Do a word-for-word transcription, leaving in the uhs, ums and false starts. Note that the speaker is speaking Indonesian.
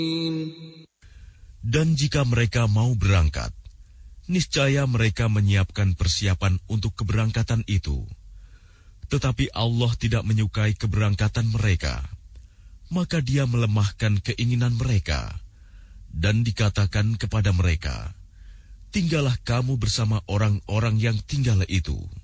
Dan jika mereka mau berangkat, niscaya mereka menyiapkan persiapan untuk keberangkatan itu. Tetapi Allah tidak menyukai keberangkatan mereka, maka Dia melemahkan keinginan mereka, dan dikatakan kepada mereka, tinggallah kamu bersama orang-orang yang tinggal itu.